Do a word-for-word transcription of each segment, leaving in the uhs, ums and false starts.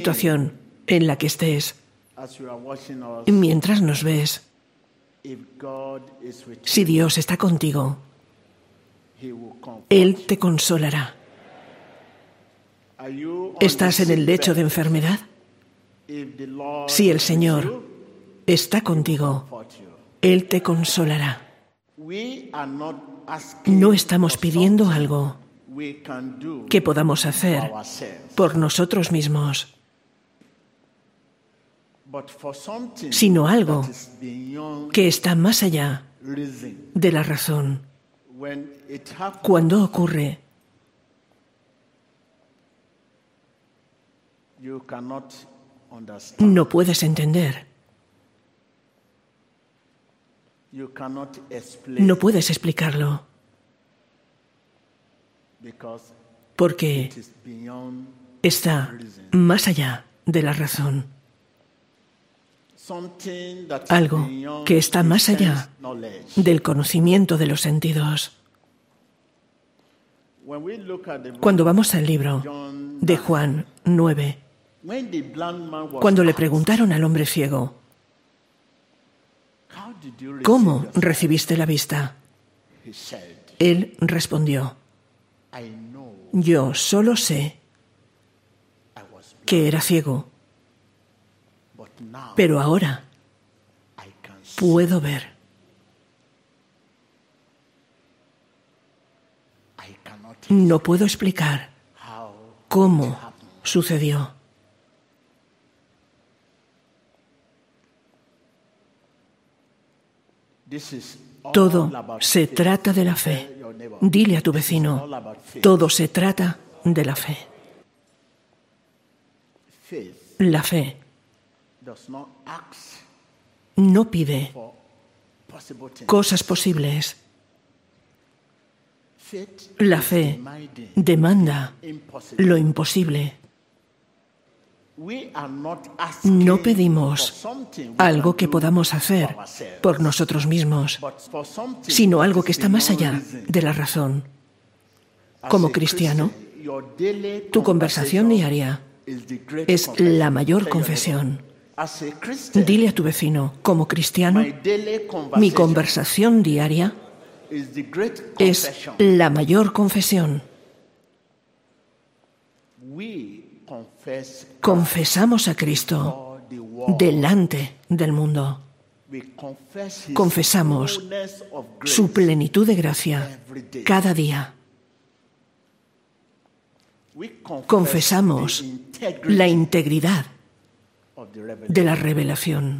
situación en la que estés, mientras nos ves, si Dios está contigo, Él te consolará. ¿Estás en el lecho de enfermedad? Si el Señor está contigo, Él te consolará. No estamos pidiendo algo que podamos hacer por nosotros mismos, sino algo que está más allá de la razón. Cuando ocurre, no puedes entender, no puedes explicarlo, porque está más allá de la razón. Algo que está más allá del conocimiento de los sentidos. Cuando vamos al libro de Juan nueve, cuando le preguntaron al hombre ciego, ¿cómo recibiste la vista?, él respondió, yo solo sé que era ciego, pero ahora puedo ver. No puedo explicar cómo sucedió. Todo se trata de la fe. Dile a tu vecino, todo se trata de la fe. La fe no pide cosas posibles. La fe demanda lo imposible. No pedimos algo que podamos hacer por nosotros mismos, sino algo que está más allá de la razón. Como cristiano, tu conversación diaria es la mayor confesión. Dile a tu vecino, como cristiano, mi conversación diaria es la mayor confesión. Confesamos a Cristo delante del mundo. Confesamos su plenitud de gracia cada día. Confesamos la integridad de la revelación.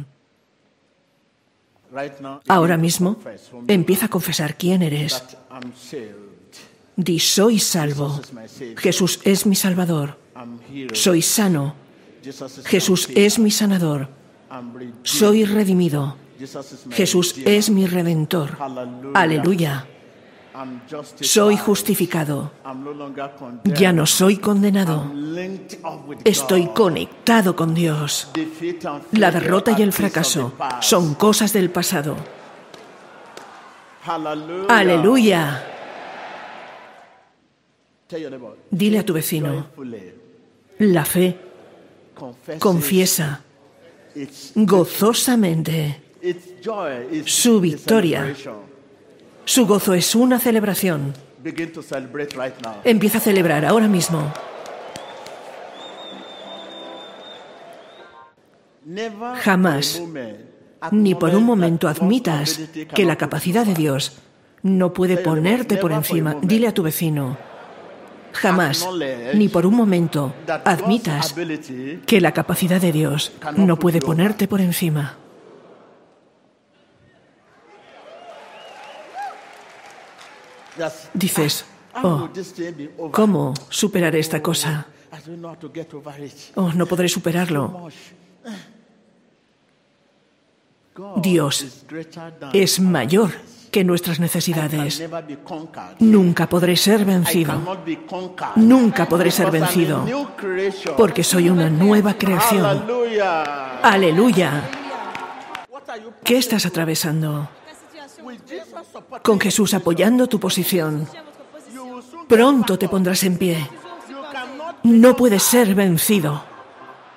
Ahora mismo, empieza a confesar quién eres. Di, soy salvo. Jesús es mi Salvador. Soy sano. Jesús es mi sanador. Soy redimido. Jesús es mi redentor. Aleluya. Soy justificado. Ya no soy condenado. Estoy conectado con Dios. La derrota y el fracaso son cosas del pasado. Aleluya. Dile a tu vecino, la fe confiesa gozosamente su victoria. Su gozo es una celebración. Empieza a celebrar ahora mismo. Jamás, ni por un momento admitas que la capacidad de Dios no puede ponerte por encima. Dile a tu vecino, jamás, ni por un momento admitas que la capacidad de Dios no puede ponerte por encima. Dices, oh, ¿cómo superaré esta cosa? Oh, no podré superarlo. Dios es mayor que nuestras necesidades. Nunca podré ser vencido. Nunca podré ser vencido, porque soy una nueva creación. Aleluya. ¿Qué estás atravesando? Con Jesús apoyando tu posición, pronto te pondrás en pie. No puedes ser vencido.